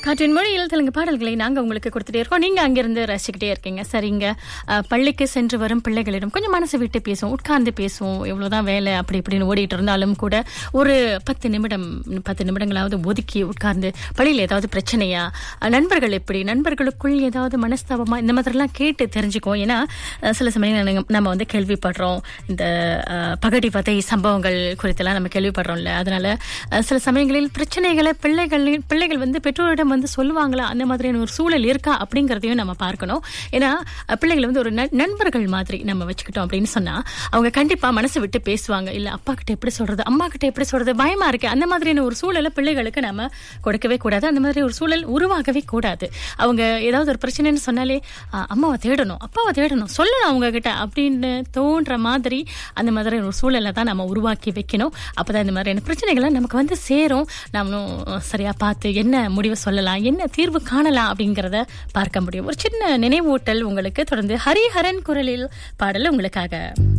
காற்றின் மொழியில் தெலுங்கு பாடல்களை நாங்க உங்களுக்கு கொடுத்துட்டே இருக்கோம். நீங்க அங்கிருந்து ரசிச்சுக்கிட்டே இருக்கீங்க. சரிங்க, பள்ளிக்கு சென்று வரும் பிள்ளைகளிடம் கொஞ்சம் மனசு விட்டு பேசுவோம், உட்கார்ந்து பேசுவோம். எவ்வளவுதான் வேலை அப்படி இப்படின்னு ஓடிட்டு இருந்தாலும் கூட ஒரு 10 நிமிடங்களாவது ஒதுக்கி உட்கார்ந்து பள்ளியில் ஏதாவது பிரச்சனையா, நண்பர்கள் எப்படி, நண்பர்களுக்குள் ஏதாவது மனஸ்தாபமா, இந்த மாதிரிலாம் கேட்டு தெரிஞ்சுக்குவோம். ஏன்னா சில சமயம் நம்ம வந்து கேள்விப்படுறோம், இந்த பகடிவதை சம்பவங்கள் குறித்தெல்லாம் நம்ம கேள்விப்படுறோம்ல. அதனால சில சமயங்களில் பிரச்சனைகளை பிள்ளைகள் வந்து பெற்றோரிடம் வந்து சொல்லுவாங்களா, அந்த மாதிரியான ஒரு சூழல் இருக்கா அப்படிங்கறதையும் நம்ம பார்க்கணும். ஏன்னா பிள்ளைகளை வந்து ஒரு நண்பர்கள் மாதிரி நம்ம வச்சுக்கிட்டோம் அப்படின்னு சொன்னா அவங்க கண்டிப்பா மனசு விட்டு பேசுவாங்க. இல்ல அப்பா கிட்ட எப்படி சொல்றது, அம்மா கிட்ட எப்படி சொல்றது, பயமா இருக்கு, அந்த மாதிரியான ஒரு சூழலை பிள்ளைகளுக்கு நம்ம கொடுக்கவே கூடாது. அந்த மாதிரி ஒரு சூழல் உருவாகவே கூடாது. அவங்க ஏதாவது ஒரு பிரச்சனைன்னு சொன்னாலே அம்மாவை தேடணும், அப்பாவை தேடணும், சொல்லணும் அவங்க கிட்ட அப்படின்னு தோன்ற மாதிரி அந்த மாதிரி ஒரு சூழலை தான் நம்ம உருவாக்கி வைக்கணும். அப்பதான் இந்த மாதிரியான பிரச்சனைகளை நமக்கு வந்து சேரும். நம்மளும் சரியா பார்த்து என்ன முடிவு சொல்லலாம், என்ன தீர்வு காணலாம் அப்படிங்கறத பார்க்க முடியும். ஒரு சின்ன நினைவூட்டல் உங்களுக்கு. தொடர்ந்து ஹரிஹரன் குரலில் பாடல் உங்களுக்காக.